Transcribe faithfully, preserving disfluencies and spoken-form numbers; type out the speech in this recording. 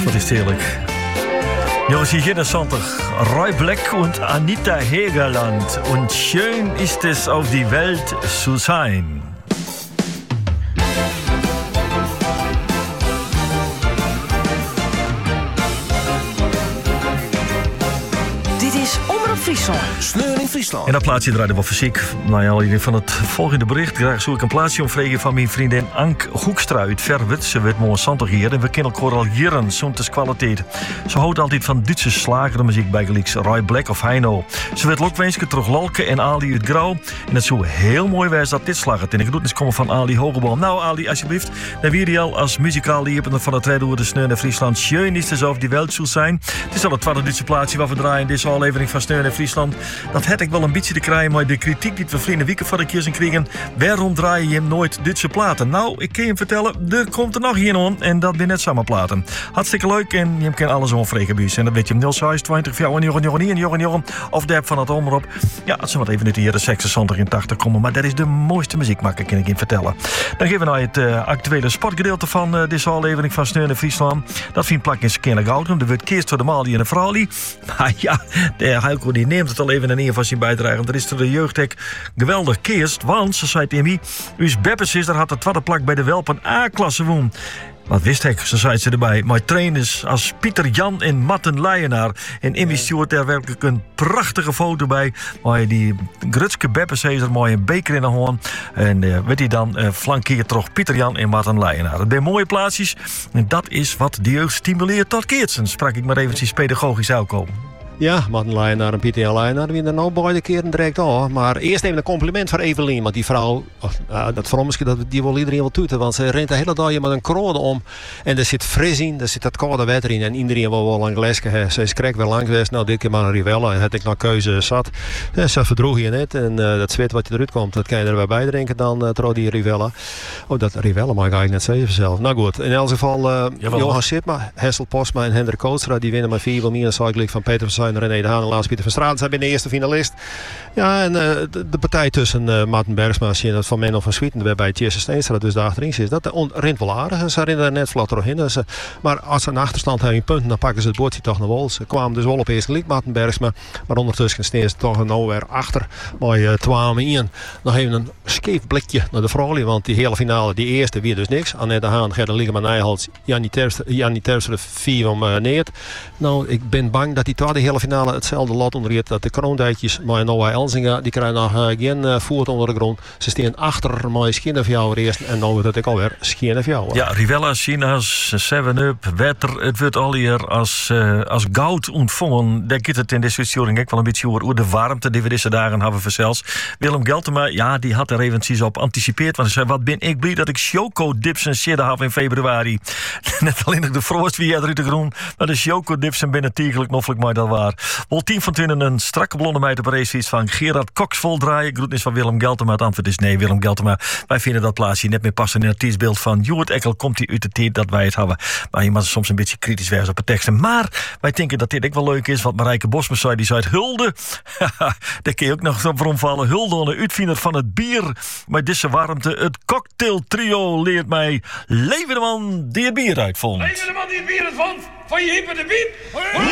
wat is het heerlijk. neunzehnhundertsiebenundzwanzig, Roy Black und Anita Hegerland. Und schön ist es auf die Welt zu sein. Dit is Omroep Friesland. Sneur in Friesland. En dat plaatsje draaide wel fysiek. Nou ja, al van het volgende bericht graag zoek ik een plaatsje omvregen van mijn vriendin Ank Hoekstra uit Verwit. Ze werd mooi zantig hier en we kennen elkaar al jaren zo'n kwaliteit. Ze houdt altijd van Duitse slagermuziek bij gelijks Roy Black of Heino. Ze werd lokwenske terug Lalke en Ali uit Grauw. En het zou heel mooi zijn dat dit slagert in de groetnis komen van Ali Hogeboom. Nou Ali, alsjeblieft, dan weer je al als muzikaal liepende van het tweede woord de Sneur in Friesland. Schön ist es auf die Welt zu sein. Het is al het tweede Duitse plaatsje waar we draaien in deze aflevering van Sneur in Friesland. Dat had ik wel een beetje te krijgen, maar de kritiek die we vrienden wieken van de keer zijn kregen. Waarom draai je hem nooit Duitse platen? Nou, ik kan je vertellen, er komt er nog hier aan en dat ben net samen platen. Hartstikke leuk en je kan alles onvregen buis. En dat weet je nul zes twintig voor jou en Jorgen Jorgen en Jorgen Jorgen of de app van het omroep. Ja, het zijn wat even uit de jaren zesenzestig en tachtig komen, maar dat is de mooiste muziek, mag ik je vertellen. Dan geven we naar het uh, actuele sportgedeelte van uh, deze aflevering van Sneur in Friesland. Dat vindt plak in Skennegouden. Er wordt keerst door de Mali en de Fralie. Maar ja, de Heiko die neemt het al even in een van zijn bijdrage. Er is er de jeugdhek geweldig keerst, want ze zei tegen mij, uw Beppes is, daar had de tweede plak bij de Welpen A-klasse woon. Wat wist ik, zo zei ze erbij. Maar trainers als Pieter Jan en Matten Leijenaar. En Immy Stewart daar werkelijk een prachtige foto bij. Maar die Grutske Beppes heeft er mooi een beker in de hoorn. En uh, werd hij dan uh, flankeert toch Pieter Jan en Matten Leijenaar. Het zijn mooie plaatsjes. En dat is wat de jeugd stimuleert tot keertsen. Sprak ik maar eventjes pedagogisch uitkomen. Ja, Martin Leijenaar en Pieter Jan Leijenaar die er nou beide keren direct aan. Maar eerst even een compliment voor Evelien. Want die vrouw, uh, dat vrouw misschien dat die wil iedereen wel toeten. Want ze rent de hele dag met een krode om. En er zit fris in, er zit dat koude water in. En iedereen wil wel een glaasje hebben. Ze is krek wel lang geweest. Nou, dit keer maar een Rivella. En had ik nog keuze zat. Ja, ze verdroeg je net. En uh, dat zweet wat je eruit komt, dat kan je er weer bij drinken dan uh, trouw die Rivella. Oh, dat Rivella mag ik eigenlijk net zeggen zelf. Nou goed, in elk geval uh, Johan Sipma, Hessel Postma en Hendrik Kootstra. Die winnen met vier wel meer. En zou ik van Peter van Zijn en René de Haan en Laas Pieter van Straat zijn binnen de eerste finalist. Ja, en uh, de, de partij tussen uh, Martin Bergsma en het van Menno van Swieten waarbij Tjesse Steenstra dus daar achterin zit. Dat on, rint wel aardig. En ze rennen er net vlot in. Dus, uh, maar als ze een achterstand hebben in punten, dan pakken ze het bordje toch nog wel. Ze kwamen dus wel op eerste gelijk, Martin Bergsma. Maar ondertussen staan ze toch nou weer achter. Maar uh, twaalf één. Nog even een scheef blikje naar de vrouwen. Want die hele finale, die eerste, weer dus niks. Annette de Haan, Gerda Liegeman, Nijhals, Jannie Terpstra, vier om uh, neert. Nou, ik ben bang dat die tweede hele finale hetzelfde lot onderreed. Dat de kroondijtjes, maar Noah Elzinga, die krijgen nog uh, geen uh, voet onder de grond. Ze staan achter mijn schinnen van jou eerst. En dan wordt het ik alweer schinnen van jou. Ja, Rivella, China's, seven up, Wetter. Het wordt al hier als, uh, als goud ontvangen. Daar gaat het in deze uitzending ook wel een beetje over de warmte die we deze dagen hebben verzels. Willem Geltema, ja, die had er eventjes op anticipeerd. Want hij zei, wat ben ik blij dat ik chocodips en shit heb in februari. Net alleen nog de frost wie uit de groen. Maar de chocodips en binnen tiegelijk noffelijk maar dat waar. Wel tien van twintig een strakke blonde meid op een racefiets van Gerard Cox voldraaien. Groetnis van Willem Geltema. Het antwoord is nee, Willem Geltema. Wij vinden dat plaatsje net meer passen in het tijdbeeld van Joert Ekkel. Komt hij uit de tijd dat wij het hebben. Maar je mag soms een beetje kritisch wezen op de teksten. Maar wij denken dat dit ook wel leuk is. Want Marijke Bosma zei, die zei het hulde. Daar kun je ook nog voor omvallen. Hulde aan de uitvinder van het bier. Met deze warmte. Het cocktail trio leert mij leven de man die het bier uitvond. Leven de man die het bier uitvond. Van je hippe de biep.